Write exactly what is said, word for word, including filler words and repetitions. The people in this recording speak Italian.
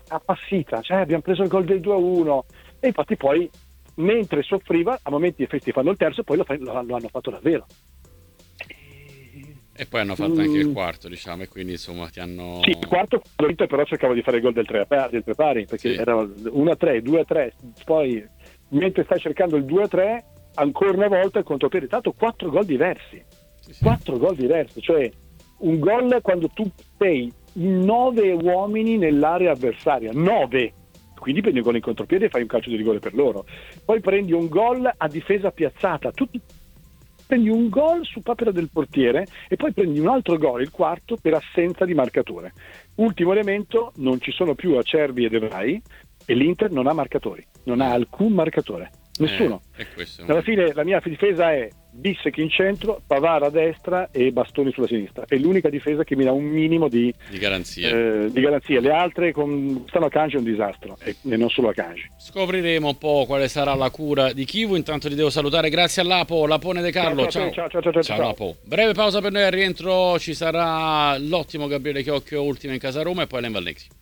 appassita, cioè abbiamo preso il gol del due a uno, e infatti poi mentre soffriva a momenti effetti fanno il terzo e poi lo, lo, lo hanno fatto davvero. E poi hanno fatto anche il quarto, diciamo, e quindi insomma ti hanno... Sì, il quarto però cercavo di fare il gol del tre a pari, perché sì, era uno a tre, due a tre, poi mentre stai cercando il due a tre ancora una volta il contropiede, tanto quattro gol diversi, sì, sì. quattro gol diversi, cioè un gol quando tu sei in nove uomini nell'area avversaria, nove, quindi prendi un gol in contropiede e fai un calcio di rigore per loro, poi prendi un gol a difesa piazzata, tutti prendi un gol su papera del portiere e poi prendi un altro gol, il quarto, per assenza di marcature. Ultimo elemento, non ci sono più Acerbi e De Vrij e l'Inter non ha marcatori, non ha alcun marcatore, nessuno. Eh, questo... Alla fine la mia difesa è Bissek in centro, Pavard a destra e Bastoni sulla sinistra. È l'unica difesa che mi dà un minimo di, di garanzia. Eh, di garanzia. Le altre con stanno a Kanji è un disastro e, e non solo a Kanji. Scopriremo un po' quale sarà la cura di Chivu. Intanto ti devo salutare, grazie a Lapo, Lapone De Carlo. Ciao, ciao, ciao, ciao, ciao, ciao, ciao. Lapo. Breve pausa per noi, al rientro ci sarà l'ottimo Gabriele Chiocchio, ultimo in casa Roma, e poi l'Envalnexi.